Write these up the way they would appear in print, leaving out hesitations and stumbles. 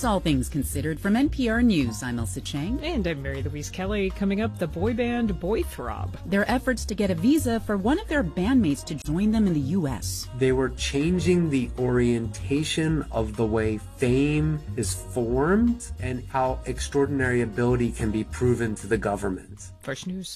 It's All Things Considered from NPR News. I'm Elsa Chang. And I'm Mary Louise Kelly. Coming up, the boy band Boy Throb. Their efforts to get a visa for one of their bandmates to join them in the U.S. They were changing the orientation of the way fame is formed and how extraordinary ability can be proven to the government. Fresh News.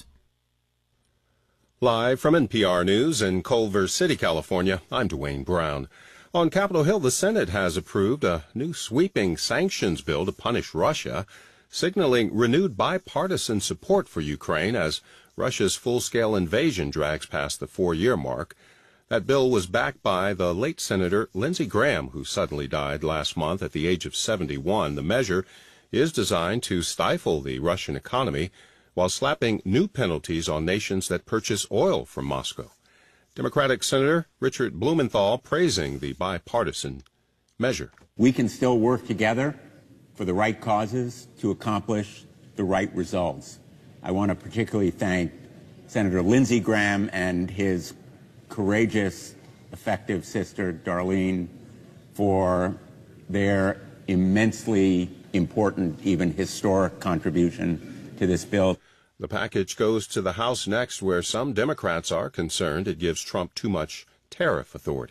Live from NPR News in Culver City, California, I'm Dwayne Brown. On Capitol Hill, the Senate has approved a new sweeping sanctions bill to punish Russia, signaling renewed bipartisan support for Ukraine as Russia's full-scale invasion drags past the 4-year mark. That bill was backed by the late Senator Lindsey Graham, who suddenly died last month at the age of 71. The measure is designed to stifle the Russian economy while slapping new penalties on nations that purchase oil from Moscow. Democratic Senator Richard Blumenthal praising the bipartisan measure. We can still work together for the right causes to accomplish the right results. I want to particularly thank Senator Lindsey Graham and his courageous, effective sister, Darlene, for their immensely important, even historic contribution to this bill. The package goes to the House next, where some Democrats are concerned it gives Trump too much tariff authority.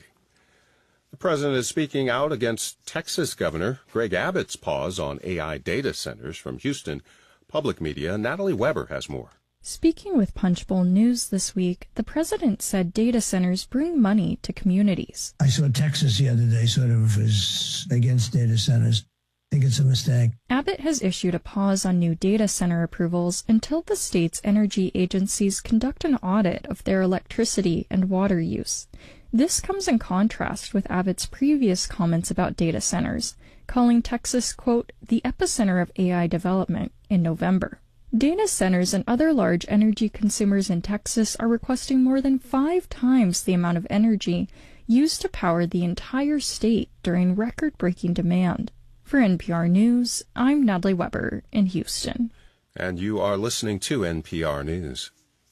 The president is speaking out against Texas Governor Greg Abbott's pause on AI data centers. From Houston Public Media, Natalie Weber has more. Speaking with Punchbowl News this week, the president said data centers bring money to communities. I saw Texas the other day sort of is against data centers. I think it's a mistake. Abbott has issued a pause on new data center approvals until the state's energy agencies conduct an audit of their electricity and water use. This comes in contrast with Abbott's previous comments about data centers, calling Texas, quote, the epicenter of AI development in November. Data centers and other large energy consumers in Texas are requesting more than 5 times the amount of energy used to power the entire state during record-breaking demand. For NPR News, I'm Natalie Weber in Houston. And you are listening to NPR News.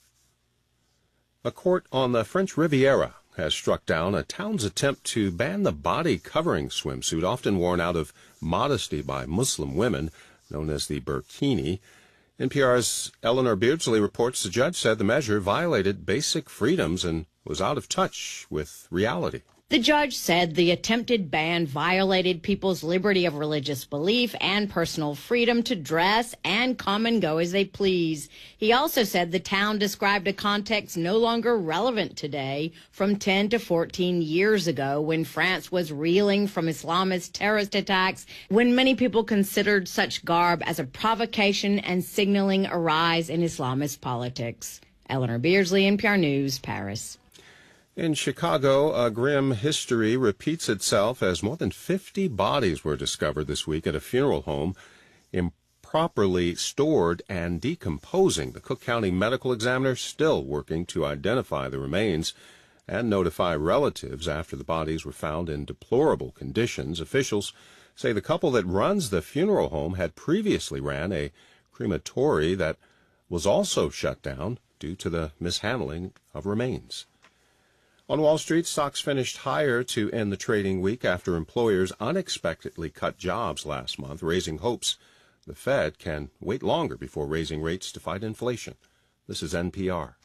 A court on the French Riviera has struck down a town's attempt to ban the body-covering swimsuit often worn out of modesty by Muslim women, known as the burkini. NPR's Eleanor Beardsley reports the judge said the measure violated basic freedoms and was out of touch with reality. The judge said the attempted ban violated people's liberty of religious belief and personal freedom to dress and come and go as they please. He also said the town described a context no longer relevant today from 10 to 14 years ago when France was reeling from Islamist terrorist attacks, when many people considered such garb as a provocation and signaling a rise in Islamist politics. Eleanor Beardsley, NPR News, Paris. In Chicago, a grim history repeats itself as more than 50 bodies were discovered this week at a funeral home, improperly stored and decomposing. The Cook County Medical Examiner still working to identify the remains and notify relatives after the bodies were found in deplorable conditions. Officials say the couple that runs the funeral home had previously ran a crematory that was also shut down due to the mishandling of remains. On Wall Street, stocks finished higher to end the trading week after employers unexpectedly cut jobs last month, raising hopes the Fed can wait longer before raising rates to fight inflation. This is NPR.